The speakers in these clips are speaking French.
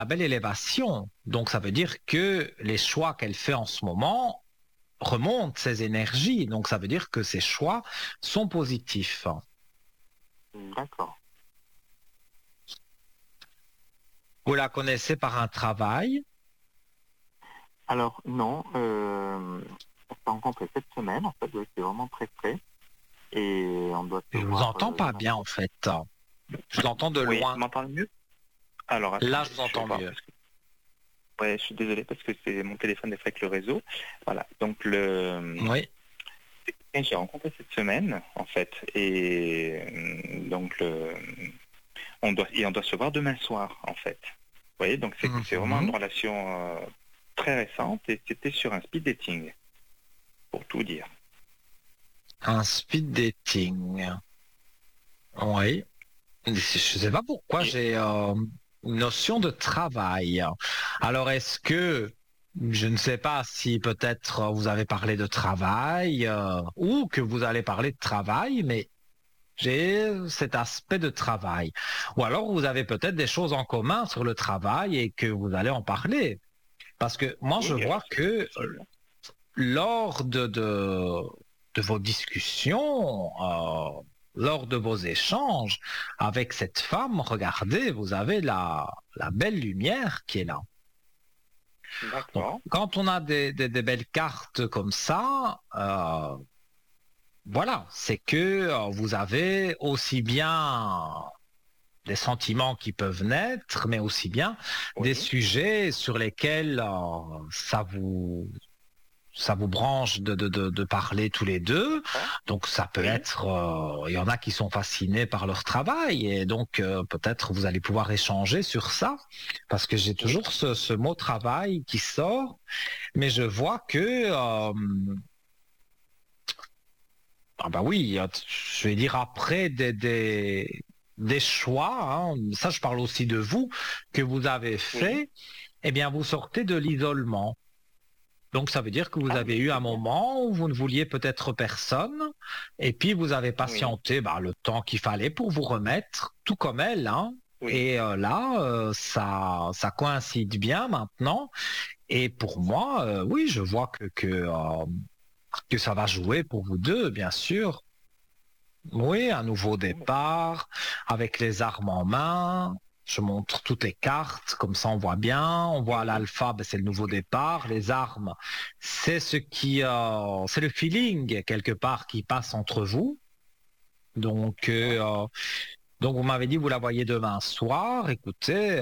belle élévation. Donc ça veut dire que les choix qu'elle fait en ce moment remontent ses énergies. Donc ça veut dire que ses choix sont positifs. D'accord. Vous la connaissez par un travail. Alors non, on s'est rencontrés cette semaine, en fait, donc c'est vraiment très frais. Et on doit se Je vous voir entends pas demain bien soir. en fait. Je l'entends de Oui, loin. vous m'entendez mieux? Alors Là, attendez, je vous je vais entends voir. mieux. Ouais, je suis désolé parce que c'est mon téléphone des fois avec le réseau. Voilà, donc le Oui. quelqu'un que j'ai rencontré cette semaine, en fait, et donc on doit se voir demain soir, en fait. Vous voyez, donc c'est vraiment une Mhm. relation très récente et c'était sur un speed dating, pour tout dire. Un speed dating. Oui. Je ne sais pas pourquoi Et j'ai une notion de travail. Alors, est-ce que, je ne sais pas si peut-être vous avez parlé de travail ou que vous allez parler de travail, mais j'ai cet aspect de travail. Ou alors, vous avez peut-être des choses en commun sur le travail et que vous allez en parler. Parce que moi, je oui, vois alors c'est que possible. lors de vos discussions, lors de vos échanges avec cette femme, regardez, vous avez la belle lumière qui est là. Donc, D'accord. quand on a des belles cartes comme ça, voilà, c'est que vous avez aussi bien des sentiments qui peuvent naître, mais aussi bien des Oui. sujets sur lesquels ça vous branche de parler tous les deux. D'accord. Donc ça peut Oui. être, il y en a qui sont fascinés par leur travail et donc peut-être vous allez pouvoir échanger sur ça parce que j'ai Oui. toujours ce mot travail qui sort, mais je vois que, ah bah oui, je vais dire après des choix, hein, ça je parle aussi de vous, que vous avez Oui. fait, eh bien vous sortez de l'isolement. Donc ça veut dire que vous Ah avez oui, eu un c'est bien. moment où vous ne vouliez peut-être personne, et puis vous avez Oui. patienté le temps qu'il fallait pour vous remettre, tout comme elle, hein. Oui. Et là, ça coïncide bien maintenant. Et pour moi, oui, je vois que ça va jouer pour vous deux, bien sûr. Oui, un nouveau Bon, bah, départ, avec les armes en main. Je montre toutes les cartes, comme ça on voit bien. On voit oui. l'alpha, ben, c'est le nouveau départ. Les armes, c'est c'est le feeling quelque part qui passe entre vous. Donc, D'accord. donc vous m'avez dit vous la voyez demain soir. Écoutez,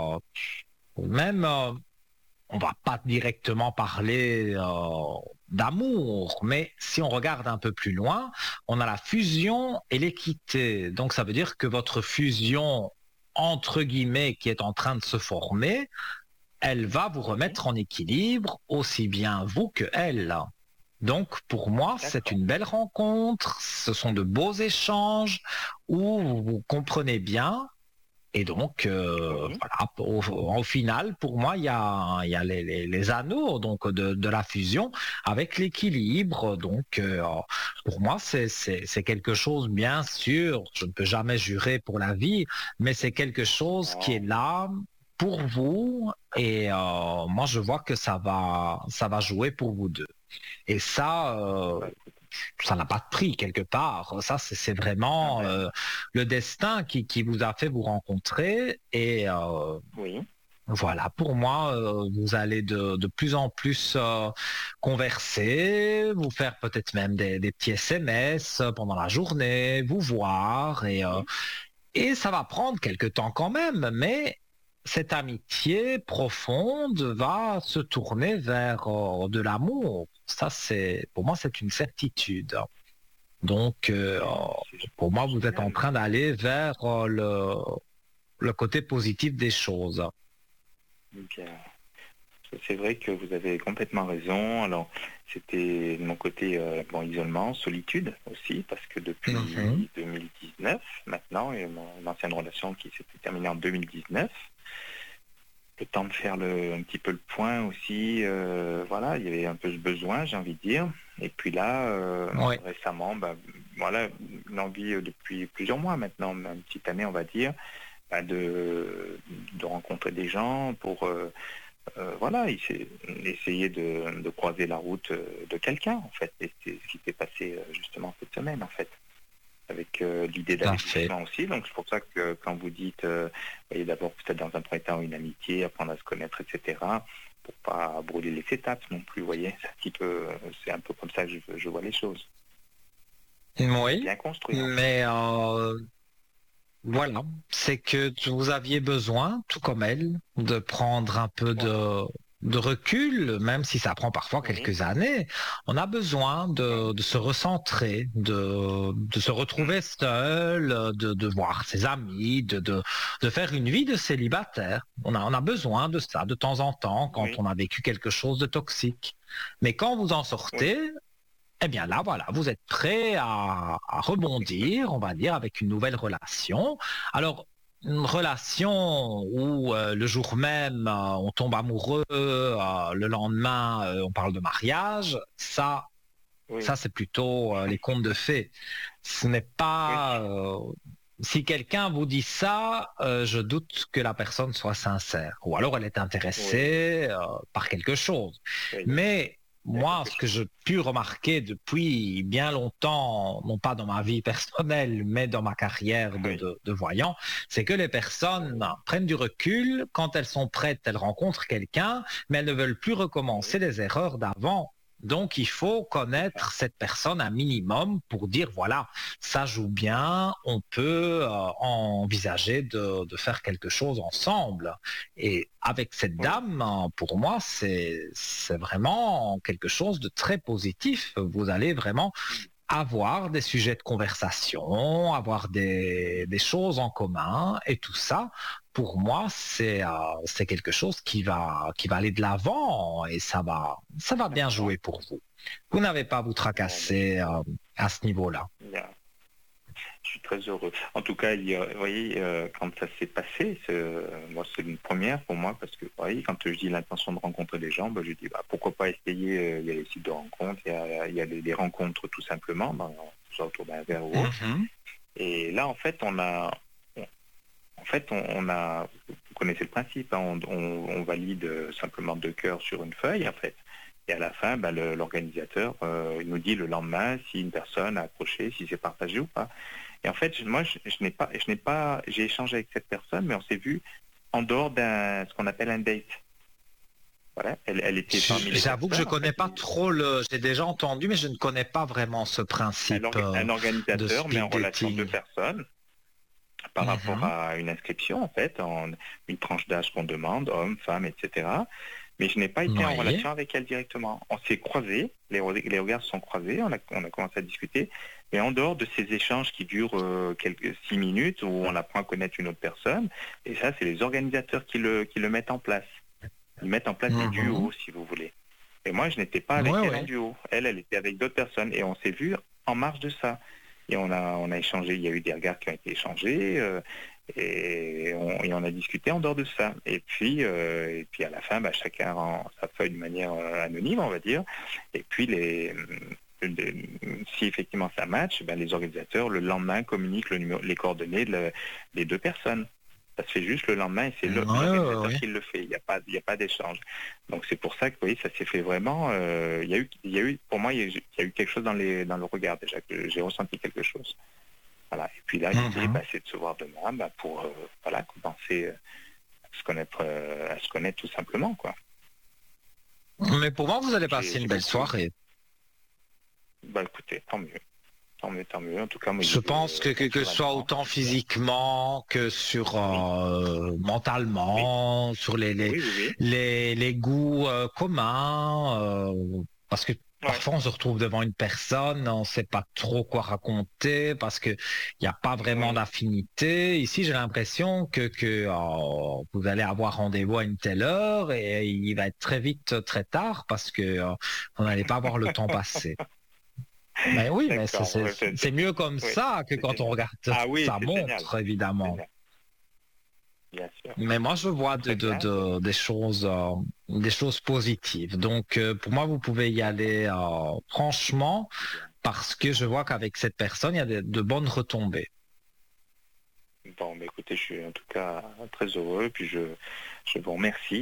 même on va pas directement parler d'amour, mais si on regarde un peu plus loin, on a la fusion et l'équité. Donc ça veut dire que votre fusion, entre guillemets, qui est en train de se former, elle va vous Oui. remettre en équilibre, aussi bien vous que elle. Donc pour moi, c'est D'accord. une belle rencontre, ce sont de beaux échanges où vous vous comprenez bien et donc, Oui. voilà, au final, pour moi, il y a les anneaux donc de la fusion avec l'équilibre. Donc, pour moi, c'est quelque chose, bien sûr, je ne peux jamais jurer pour la vie, mais c'est quelque chose qui est Non. là pour vous. Et moi, je vois que ça va jouer pour vous deux. Et Bah, écoute. ça n'a pas de prix quelque part. Ça, c'est Ah vraiment ben, le destin qui vous a fait vous rencontrer. Et oui. voilà, pour moi, vous allez de plus en plus converser, vous faire peut-être même des petits SMS pendant la journée, vous voir. Oui. Et ça va prendre quelque temps quand même, mais cette amitié profonde va se tourner vers de l'amour. Ça, pour moi, c'est une certitude. Donc, Ben, pour moi, vous êtes en génial. train d'aller vers le côté positif des choses. Bien. C'est vrai que vous avez complètement raison. Alors, c'était de mon côté, bon, isolement, solitude aussi, parce que Mhm. depuis 2019, maintenant, et mon ancienne relation qui s'était terminée en 2019, le temps de faire un petit peu le point aussi, voilà, il y avait un peu ce besoin, j'ai envie de dire. Et puis là, Oui. récemment, bah, voilà, une envie depuis plusieurs mois maintenant, une petite année, on va dire, de rencontrer des gens pour voilà, essayer de croiser la route de quelqu'un, en fait. Et c'est ce qui s'est passé justement cette semaine, en fait, avec l'idée d'investissement aussi. Donc c'est pour ça que quand vous dites, voyez, d'abord peut-être dans un premier temps une amitié, apprendre à se connaître, etc., pour pas brûler les étapes non plus, vous voyez, c'est un peu comme ça que je vois les choses. Oui, Bien construit. mais voilà, c'est que vous aviez besoin, tout comme elle, de prendre un peu de recul, même si ça prend parfois quelques années. On a besoin de se recentrer, de se retrouver seul, de voir ses amis, de faire une vie de célibataire. On a besoin de ça de temps en temps quand on a vécu quelque chose de toxique. Mais quand vous en sortez, eh bien là, voilà, vous êtes prêt à rebondir, on va dire, avec une nouvelle relation. Alors, une relation où le jour même, on tombe amoureux, le lendemain, on parle de mariage, ça c'est plutôt les contes de fées. Ce n'est pas... si quelqu'un vous dit ça, je doute que la personne soit sincère. Ou alors elle est intéressée par quelque chose. Mais moi, ce que j'ai pu remarquer depuis bien longtemps, non pas dans ma vie personnelle, mais dans ma carrière de voyant, c'est que les personnes prennent du recul. Quand elles sont prêtes, elles rencontrent quelqu'un, mais elles ne veulent plus recommencer les erreurs d'avant. Donc, il faut connaître cette personne un minimum pour dire, voilà, ça joue bien, on peut envisager de faire quelque chose ensemble. Et avec cette dame, pour moi, c'est vraiment quelque chose de très positif. Vous allez vraiment avoir des sujets de conversation, avoir des choses en commun et tout ça. Pour moi, c'est quelque chose qui va aller de l'avant et ça va bien jouer pour vous. Vous n'avez pas à vous tracasser à ce niveau-là. Je suis très heureux. En tout cas, vous voyez, quand ça s'est passé, moi c'est une première pour moi parce que, vous voyez, quand je dis l'intention de rencontrer des gens, je dis pourquoi pas essayer. Il y a les sites de rencontres, il y a des rencontres tout simplement, soit autour d'un verre ou autre. Et là, en fait, vous connaissez le principe, hein, on valide simplement 2 cœurs sur une feuille, en fait. Et à la fin, l'organisateur il nous dit le lendemain si une personne a accroché, si c'est partagé ou pas. Et en fait, moi, j'ai échangé avec cette personne, mais on s'est vu en dehors ce qu'on appelle un date. Voilà, elle était parmi les J'avoue que je ne connais pas trop j'ai déjà entendu, mais je ne connais pas vraiment ce principe. Un organisateur met en relation 2 personnes par rapport à une inscription, en fait, en une tranche d'âge qu'on demande, homme, femme, etc. Mais je n'ai pas été en relation avec elle directement. On s'est croisés, les regards se sont croisés, on a commencé à discuter, mais en dehors de ces échanges qui durent 6 minutes, où on apprend à connaître une autre personne, et ça, c'est les organisateurs qui le mettent en place. Ils mettent en place des duos, si vous voulez. Et moi, je n'étais pas avec elle en duo. Elle était avec d'autres personnes, et on s'est vu en marge de ça. Et on a échangé, il y a eu des regards qui ont été échangés, et on a discuté en dehors de ça. Et puis à la fin, chacun rend sa feuille de manière anonyme, on va dire. Et puis si effectivement ça match, les organisateurs le lendemain communiquent les coordonnées des 2 personnes. Ça se fait juste le lendemain et c'est l'organisateur qui le fait. Il n'y a pas d'échange. Donc c'est pour ça que vous voyez, ça s'est fait vraiment. Il y a eu, pour moi, il y a eu quelque chose dans le regard déjà, que j'ai ressenti quelque chose. Voilà. Et puis là, l'idée, c'est de se voir demain pour commencer à se connaître tout simplement, quoi. Mais pour moi, vous allez passer une belle soirée. Écoutez, tant mieux. Tant mieux. En tout cas, moi, je pense que ce soit autant physiquement que sur mentalement, sur les goûts communs, parce que parfois on se retrouve devant une personne, on ne sait pas trop quoi raconter parce qu'il n'y a pas vraiment d'affinité. Ici, j'ai l'impression que vous allez avoir rendez-vous à une telle heure et il va être très vite, très tard parce que vous n'allez pas avoir le temps passé. Mais oui, mais c'est mieux comme ça que quand on regarde sa montre, évidemment. Bien sûr. Mais moi, je vois des choses positives. Donc, pour moi, vous pouvez y aller franchement, parce que je vois qu'avec cette personne, il y a de bonnes retombées. Bon, mais écoutez, je suis en tout cas très heureux, puis je vous remercie.